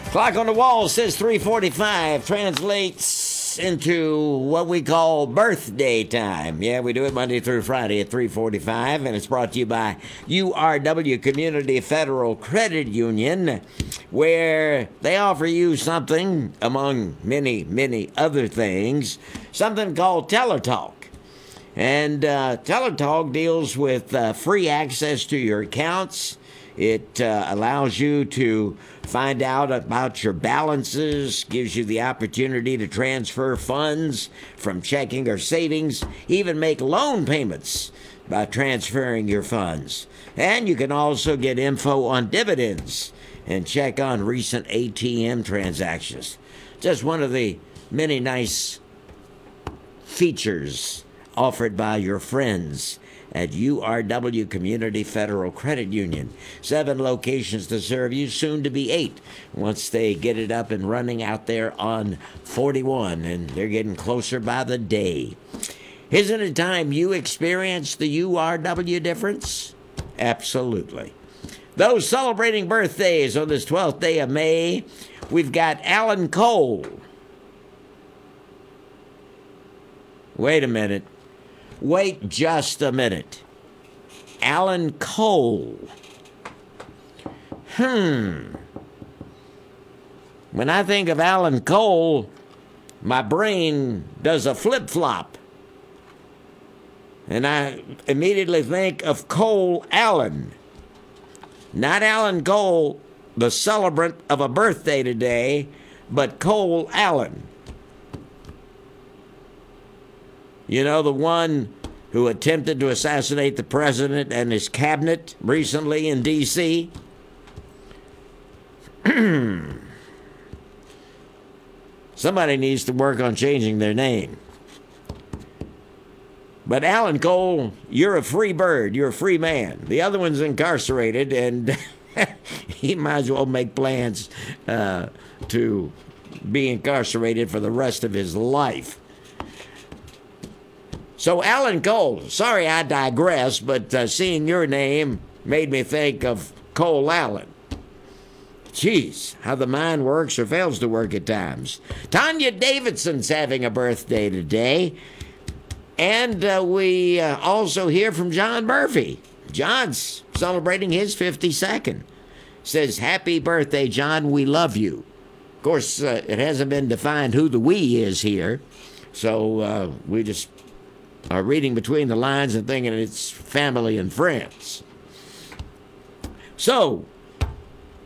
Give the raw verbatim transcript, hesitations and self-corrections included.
Clock on the wall says three forty-five, translates into what we call birthday time. Yeah, we do it Monday through Friday at three forty-five, and it's brought to you by U R W Community Federal Credit Union, where they offer you something, among many, many other things, something called TeleTalk. And uh, TeleTalk deals with uh, free access to your accounts. It uh, allows you to find out about your balances, gives you the opportunity to transfer funds from checking or savings, even make loan payments by transferring your funds. And you can also get info on dividends and check on recent A T M transactions. Just one of the many nice features offered by your friends at U R W Community Federal Credit Union. Seven locations to serve you, soon to be eight, once they get it up and running out there on forty-one, and they're getting closer by the day. Isn't it time you experience the U R W difference? Absolutely. Those celebrating birthdays on this twelfth day of May, we've got Alan Cole. Wait a minute. Wait just a minute. Alan Cole. Hmm. When I think of Alan Cole, my brain does a flip-flop. And I immediately think of Cole Allen. Not Alan Cole, the celebrant of a birthday today, but Cole Allen. You know, the one who attempted to assassinate the president and his cabinet recently in D C? Somebody needs to work on changing their name. But Alan Cole, you're a free bird. You're a free man. The other one's incarcerated, and he might as well make plans uh, to be incarcerated for the rest of his life. So Alan Cole, sorry I digress, but uh, seeing your name made me think of Cole Allen. Jeez, how the mind works or fails to work at times. Tanya Davidson's having a birthday today. And uh, we uh, also hear from John Murphy. John's celebrating his fifty-second. Says, happy birthday, John, we love you. Of course, uh, it hasn't been defined who the we is here. So uh, we just are reading between the lines and thinking it's family and friends. So,